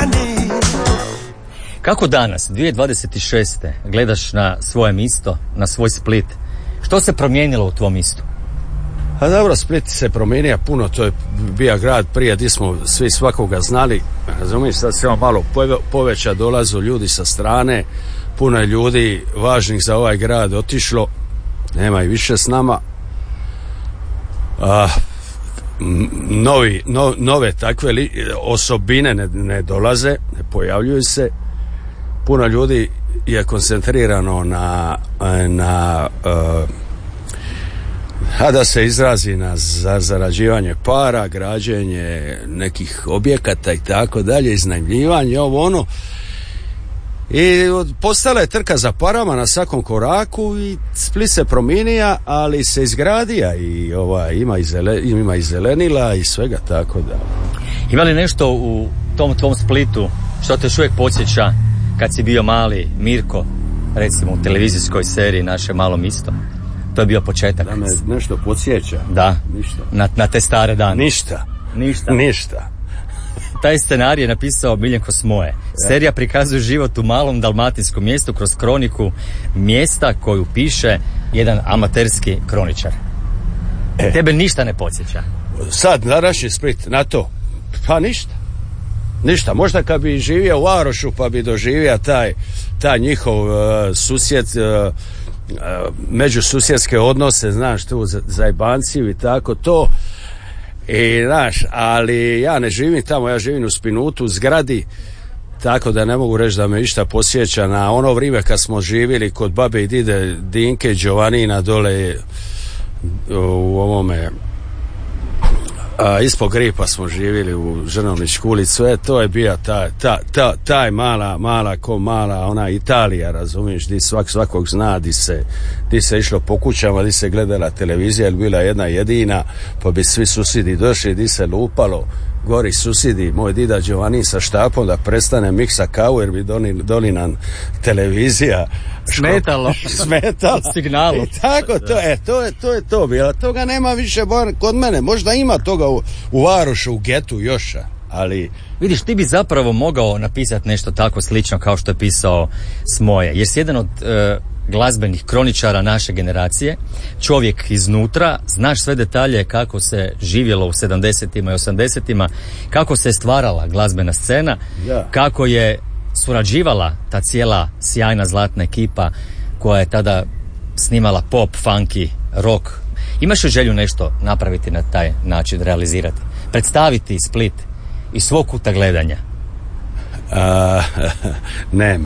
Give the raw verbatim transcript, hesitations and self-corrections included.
strane. Kako danas, dvije tisuće dvadeset šeste. gledaš na svoje misto, na svoj Split? Što se promijenilo u tvom mistu? A dobro, Split se promijenio puno, to je bio grad prije gdje smo svi svakoga znali, razumiješ, sad se on malo poveća, dolazu ljudi sa strane, puno je ljudi važnih za ovaj grad otišlo, nema i više s nama. A, novi, no, nove takve li, osobine ne, ne dolaze, ne pojavljuju se, puno ljudi je koncentrirano na, na uh, a da se izrazi na za, zarađivanje para, građenje nekih objekata i tako dalje, iznajmljivanje, ovo ono. I postala je trka za parama na svakom koraku i Split se promijenija, ali se izgradija i ovaj, ima, i zele, ima i zelenila i svega tako da. Ima li nešto u tom tvom Splitu što te još uvijek podsjeća kad si bio mali Mirko, recimo u televizijskoj seriji Naše malo misto? To je bio početak. Da me nešto podsjeća? Da. Ništa. Na, na te stare dane. Ništa. Ništa. Ništa. Taj scenarij je napisao Miljenko Smoje. Ja. Serija prikazuje život u malom dalmatinskom mjestu kroz kroniku mjesta koju piše jedan amaterski kroničar. E. Tebe ništa ne podsjeća? Sad, današnji Split, na to? Pa ništa. Ništa. Možda kad bi živio u Arošu pa bi doživio taj, taj njihov uh, susjed, uh, uh, međususjedske odnose, znaš, tu zajbanciju i tako to. I znaš, ali ja ne živim tamo, ja živim u Spinutu, u zgradi, tako da ne mogu reći da me išta posjeća na ono vrijeme kad smo živjeli kod babe i dide Dinke i Giovannina dole u ovome a, ispod Gripa smo živjeli u Žrnovničku ulicu, sve to je bio taj, ta, ta, taj mala, mala ko mala ona Italija, razumiješ, di svak, svakog zna, di se, di se išlo po kućama, di se gledala televizija, ili bila jedna jedina, pa bi svi susjedi došli, di se lupalo, gori susjedi, moj dida Giovanni sa štapom da prestane miksa kavu jer bi doli, doli nam televizija smetalo smetalo signalu i tako to je to je to je to bilo, toga nema više bar kod mene, možda ima toga u, u Varošu, u getu još, ali vidiš, ti bi zapravo mogao napisati nešto tako slično kao što je pisao Smoje, jer si jedan od e, glazbenih kroničara naše generacije, čovjek iznutra, znaš sve detalje kako se živjelo u sedamdesetima i osamdesetima, kako se stvarala glazbena scena, ja. Kako je surađivala ta cijela sjajna zlatna ekipa koja je tada snimala pop, funky, rock. Imaš li želju nešto napraviti na taj način, realizirati? Predstaviti Split iz svog kuta gledanja? Uh, nema.